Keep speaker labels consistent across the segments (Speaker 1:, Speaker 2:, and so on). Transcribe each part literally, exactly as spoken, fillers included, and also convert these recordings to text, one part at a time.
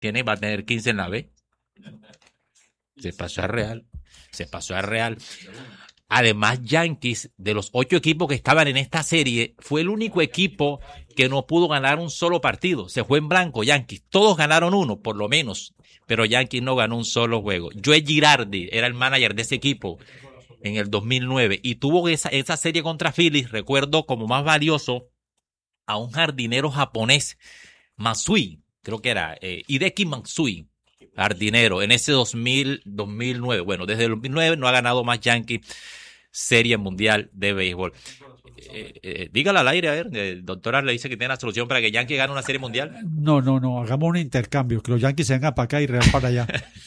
Speaker 1: tiene, va a tener quince en la B. Se pasó a Real. Se pasó a Real. Además, Yankees, de los ocho equipos que estaban en esta serie, fue el único equipo que no pudo ganar un solo partido. Se fue en blanco, Yankees. Todos ganaron uno, por lo menos. Pero Yankees no ganó un solo juego. Joe Girardi era el manager de ese equipo en el dos mil nueve. Y tuvo esa, esa serie contra Phillies, recuerdo, como más valioso a un jardinero japonés, Matsui, creo que era, eh, Hideki Matsui. Jardinero, en ese dos mil, dos mil nueve. Bueno, desde el dos mil nueve no ha ganado más Yankees Serie Mundial de Béisbol. Eh, eh, dígala al aire, a ver, el doctor Ar le dice que tiene la solución para que Yankees gane una Serie Mundial.
Speaker 2: No, no, no, hagamos un intercambio, que los Yankees se vengan para acá y Real para allá.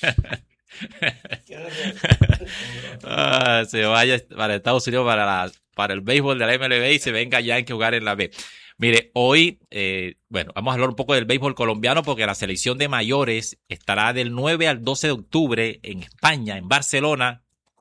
Speaker 1: ah, se vaya para Estados Unidos para, la, para el béisbol de la M L B y se venga Yankees a jugar en la B. Mire, hoy, eh, bueno, vamos a hablar un poco del béisbol colombiano porque la selección de mayores estará del nueve al doce de octubre en España, en Barcelona,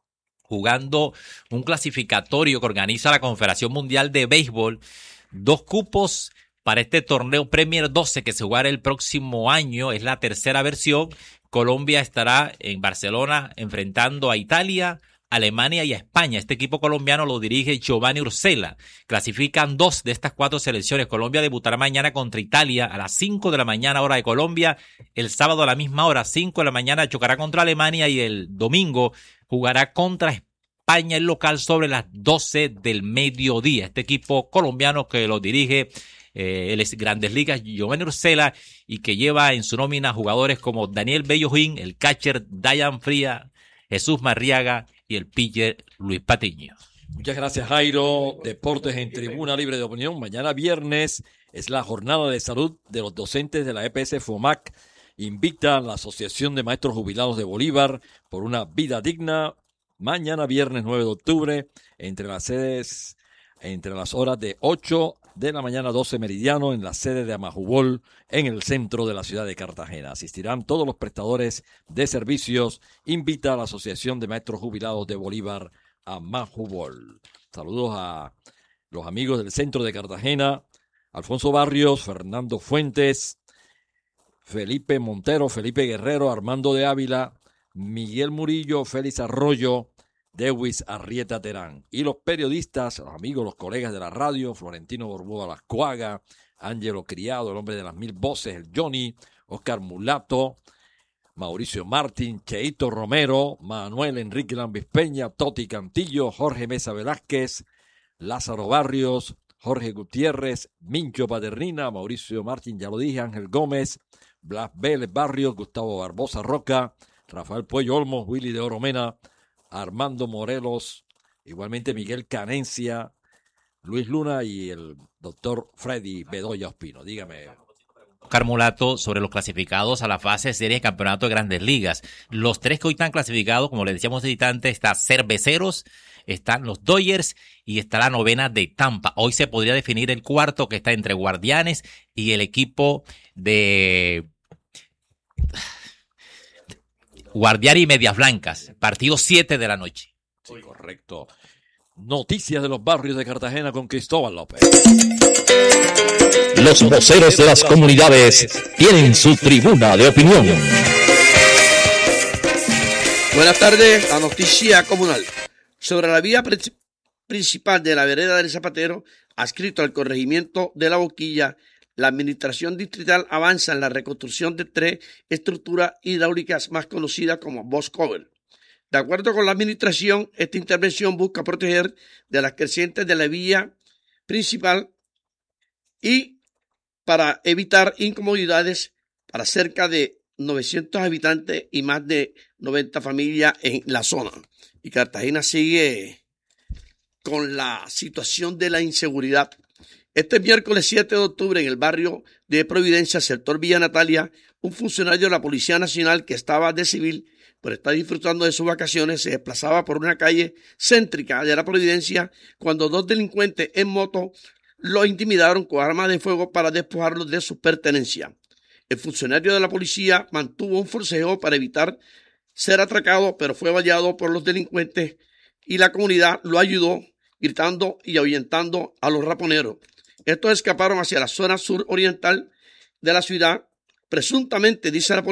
Speaker 1: jugando un clasificatorio que organiza la Confederación Mundial de Béisbol. Dos cupos para este torneo Premier doce que se jugará el próximo año, es la tercera versión. Colombia estará en Barcelona enfrentando a Italia, Alemania y a España. Este equipo colombiano lo dirige Giovanni Ursela. Clasifican dos de estas cuatro selecciones. Colombia debutará mañana contra Italia a las cinco de la mañana hora de Colombia. El sábado a la misma hora, cinco de la mañana, chocará contra Alemania y el domingo jugará contra España el local sobre las doce del mediodía. Este equipo colombiano que lo dirige eh, el Grandes Ligas Giovanni Ursela y que lleva en su nómina jugadores como Daniel Bellojín, el catcher Dayan Fría, Jesús Marriaga y el pitcher Luis Patiño.
Speaker 3: Muchas gracias, Jairo. Deportes en Tribuna Libre de Opinión. Mañana viernes es la jornada de salud de los docentes de la E P S FOMAC. Invita a la Asociación de Maestros Jubilados de Bolívar por una vida digna. Mañana viernes nueve de octubre, entre las sedes, entre las horas de ocho de la mañana, doce meridiano, en la sede de Amajubol, en el centro de la ciudad de Cartagena. Asistirán todos los prestadores de servicios. Invita a la Asociación de Maestros Jubilados de Bolívar a Amajubol. Saludos a los amigos del centro de Cartagena, Alfonso Barrios, Fernando Fuentes, Felipe Montero, Felipe Guerrero, Armando de Ávila, Miguel Murillo, Félix Arroyo, Dewis Arrieta Terán. Y los periodistas, los amigos, los colegas de la radio, Florentino Borboa Lascuaga, Ángelo Criado, el hombre de las mil voces, el Johnny, Oscar Mulato, Mauricio Martín, Cheito Romero, Manuel Enrique Lambis Peña, Toti Cantillo, Jorge Mesa Velázquez, Lázaro Barrios, Jorge Gutiérrez, Mincho Paternina, Mauricio Martín, ya lo dije, Ángel Gómez, Blas Vélez Barrios, Gustavo Barbosa Roca, Rafael Puello Olmos, Willy de Oromena, Armando Morelos, igualmente Miguel Canencia, Luis Luna y el doctor Freddy Bedoya Ospino. Dígame.
Speaker 1: Carmulato, sobre los clasificados a la fase de serie de campeonato de Grandes Ligas. Los tres que hoy están clasificados, como le decíamos antes, está Cerveceros, están los Dodgers y está la novena de Tampa. Hoy se podría definir el cuarto, que está entre Guardianes y el equipo de Guardián y Medias Blancas, partido siete de la noche.
Speaker 3: Sí, correcto. Noticias de los barrios de Cartagena con Cristóbal López.
Speaker 4: Los voceros de las comunidades tienen su tribuna de opinión.
Speaker 5: Buenas tardes, la noticia comunal. Sobre la vía principal de la vereda del Zapatero, adscrito al corregimiento de La Boquilla, la administración distrital avanza en la reconstrucción de tres estructuras hidráulicas más conocidas como box cover. De acuerdo con la administración, esta intervención busca proteger de las crecientes de la vía principal y para evitar incomodidades para cerca de novecientos habitantes y más de noventa familias en la zona. Y Cartagena sigue con la situación de la inseguridad. Este miércoles siete de octubre, en el barrio de Providencia, sector Villa Natalia, un funcionario de la Policía Nacional que estaba de civil, pero está disfrutando de sus vacaciones, se desplazaba por una calle céntrica de la Providencia cuando dos delincuentes en moto lo intimidaron con armas de fuego para despojarlos de sus pertenencias. El funcionario de la policía mantuvo un forcejeo para evitar ser atracado, pero fue baleado por los delincuentes y la comunidad lo ayudó gritando y ahuyentando a los raponeros. Estos escaparon hacia la zona suroriental de la ciudad, Presuntamente, dice la policía,